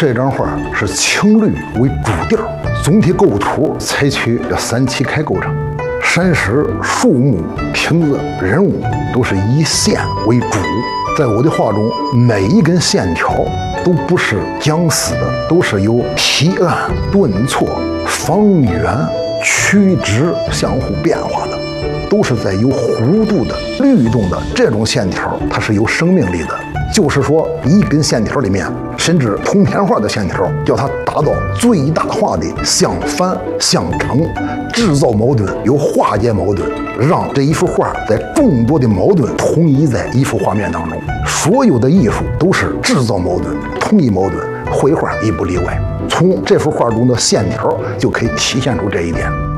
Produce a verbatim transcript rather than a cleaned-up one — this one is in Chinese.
这张画是青绿为主调，总体构图采取三七开构成，山石、树木、亭子、人物都是以线为主。在我的画中，每一根线条都不是僵死的，都是由提按、顿挫、方圆、曲直相互变化的，都是在有弧度的、律动的这种线条，它是有生命力的。就是说，一根线条里面，甚至通篇画的线条，叫它达到最大化的相反相成，制造矛盾，有化解矛盾，让这一幅画在众多的矛盾统一在一幅画面当中。所有的艺术都是制造矛盾，统一矛盾，绘画亦不例外。从这幅画中的线条就可以体现出这一点。